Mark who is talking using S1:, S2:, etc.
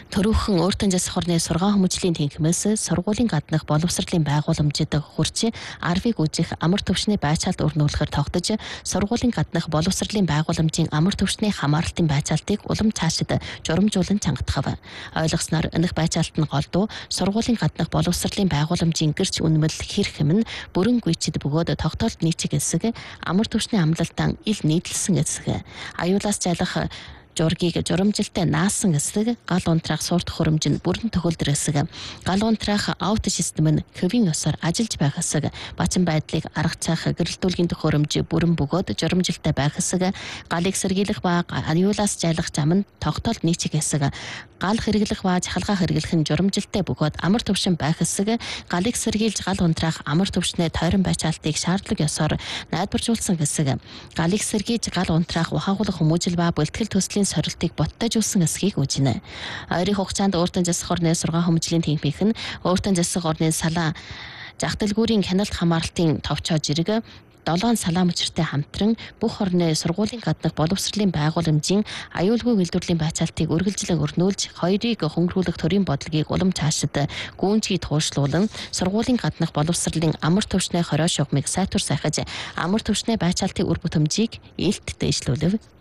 S1: Төрөвхөн өөртөө засах орны сургаан хүмүүжлийн тэнхимээс сургуулийн гаднах боловсролын байгууламжид хүрч арвыг үзэх амар түвшний байцаалт өрнүүлэхээр тогтож сургуулийн гаднах боловсролын байгууламжийн амар түвшний хамааралтын байцаалтыг улам цаашид журамжуулан чангатгав. Ойлгосноор энэх байцаалт нь голдуу сургуулийн гаднах боловсролын байгууламжийн гэрч үнэмэл хэрэг хэм нь бүрэн гүйцэд бөгөөд тогтоолт нийцэг эсэг амар түвшний амлалтан ил нийтлсэн эсэг аюулаас зайлах жургийг журамжилтай наасан эсрэг гал унтраах сурт хөрөмж нь бүрэн төгөлдөр эсэг гал унтраах аут систем нь хэвийн ёсоор ажиллаж байх эсэг бачин байдлыг арга цаах гэрэлтүүлгийн төхөөрөмж бүрэн бөгөөд журамжилтай байх эсэг галыг сэргийлэх ба аюулаас зайлах зам нь тогтоолт нийцэг эсэг гал хэрэглэх ба захалгаа хэрэглэх нь журамжилтай бөгөөд амар түвшин байх эсэг галыг сэргийлж гал унтраах амар түвшний тойрон байцаалтыг шаардлага ёсоор найдваржуулсан эсэг галыг сэргийж гал унтраах ухаагуулах хүмүүжил ба бэлтгэл төслийн сорилтыг боттойжуулсан эсхийг үзнэ. Ойрын хугацаанд өөртөө засах орны сургаан хүмүүжлийн тэнхимийнх нь өөртөө засах орны салаа загталгүүрийн хяналт хамааралтын товчоо жирэг 7 салаа мөчөртэй хамтран бүх орны сургуулийн гаднах боловсролын байгууламжийн аюулгүй үйлдвэрлэлийн байцаалтыг үргэлжлэн өрнүүлж хоёрыг хөнгөрүүлэх төрийн бодлогыг улам цаашид гүнзгий тууршлуулан сургуулийн гаднах боловсролын амар түвшний хорой шугамыг сайтар сайхаж амар түвшний байцаалтын үр бүтэмжийг илт дэвшлүүлв.